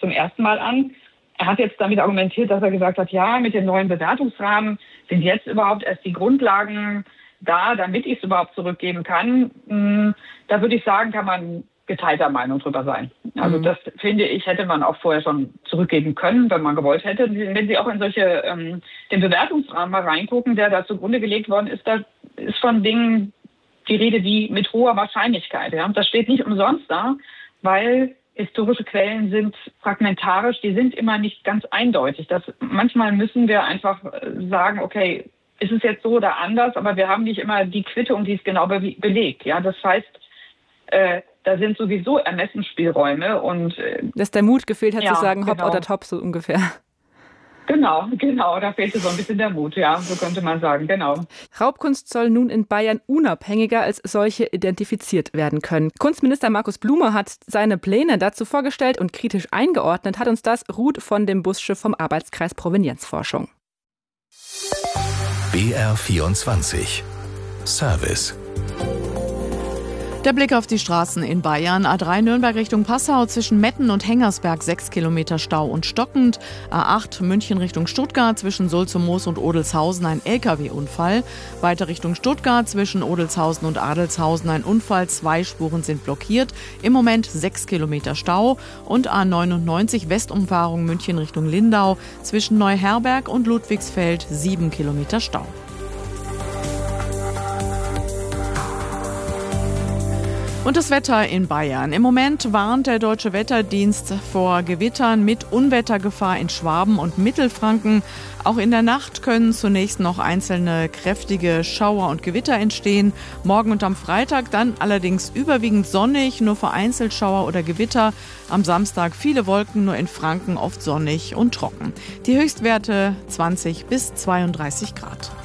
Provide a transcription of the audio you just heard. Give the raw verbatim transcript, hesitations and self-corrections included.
zum ersten Mal an. Er hat jetzt damit argumentiert, dass er gesagt hat, ja, mit dem neuen Bewertungsrahmen sind jetzt überhaupt erst die Grundlagen da, damit ich es überhaupt zurückgeben kann. Da würde ich sagen, kann man geteilter Meinung drüber sein. Also das, finde ich, hätte man auch vorher schon zurückgeben können, wenn man gewollt hätte. Wenn Sie auch in solche ähm, den Bewertungsrahmen mal reingucken, der da zugrunde gelegt worden ist, da ist von Dingen die Rede wie mit hoher Wahrscheinlichkeit. Ja? Das steht nicht umsonst da, weil historische Quellen sind fragmentarisch, die sind immer nicht ganz eindeutig. Das, manchmal müssen wir einfach sagen, okay, ist es jetzt so oder anders, aber wir haben nicht immer die Quittung, die es genau be- belegt. Ja? Das heißt, äh, da sind sowieso Ermessensspielräume. Und, äh, dass der Mut gefehlt hat, ja, zu sagen, hopp genau. oder top, so ungefähr. Genau, genau, da fehlte so ein bisschen der Mut, ja, so könnte man sagen, genau. Raubkunst soll nun in Bayern unabhängiger als solche identifiziert werden können. Kunstminister Markus Blume hat seine Pläne dazu vorgestellt und kritisch eingeordnet hat uns das Ruth von dem Bussche vom Arbeitskreis Provenienzforschung. B R vierundzwanzig Service. Der Blick auf die Straßen in Bayern. A drei Nürnberg Richtung Passau zwischen Metten und Hengersberg sechs Kilometer Stau und stockend. A acht München Richtung Stuttgart zwischen Sulzumoos und Odelshausen ein L K W-Unfall. Weiter Richtung Stuttgart zwischen Odelshausen und Adelshausen ein Unfall. Zwei Spuren sind blockiert. Im Moment sechs Kilometer Stau. Und A neunundneunzig Westumfahrung München Richtung Lindau zwischen Neuherberg und Ludwigsfeld sieben Kilometer Stau. Und das Wetter in Bayern. Im Moment warnt der Deutsche Wetterdienst vor Gewittern mit Unwettergefahr in Schwaben und Mittelfranken. Auch in der Nacht können zunächst noch einzelne kräftige Schauer und Gewitter entstehen. Morgen und am Freitag dann allerdings überwiegend sonnig, nur vereinzelt Schauer oder Gewitter. Am Samstag viele Wolken, nur in Franken oft sonnig und trocken. Die Höchstwerte zwanzig bis zweiunddreißig Grad.